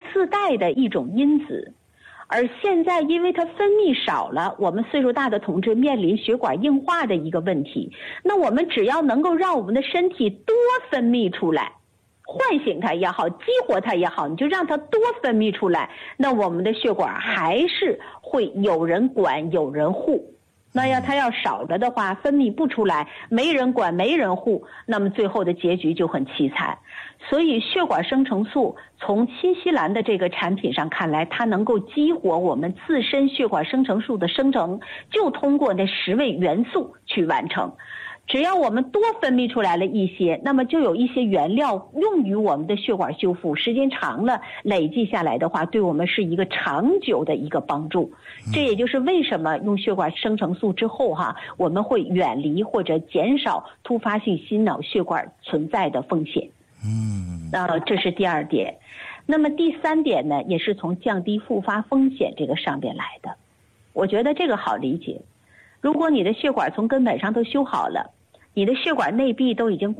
自带的一种因子。而现在因为它分泌少了，我们岁数大的同志面临血管硬化的一个问题。那我们只要能够让我们的身体多分泌出来，唤醒它也好，激活它也好，你就让它多分泌出来，那我们的血管还是会有人管有人护。那它要少了的话，分泌不出来，没人管没人护，那么最后的结局就很凄惨。所以血管生成素从新西兰的这个产品上看来，它能够激活我们自身血管生成素的生成，就通过那10位元素去完成。只要我们多分泌出来了一些，那么就有一些原料用于我们的血管修复，时间长了累计下来的话，对我们是一个长久的一个帮助。这也就是为什么用血管生成素之后我们会远离或者减少突发性心脑血管存在的风险。这是第2点。那么第3点呢，也是从降低复发风险这个上边来的。我觉得这个好理解。如果你的血管从根本上都修好了，你的血管内壁都已经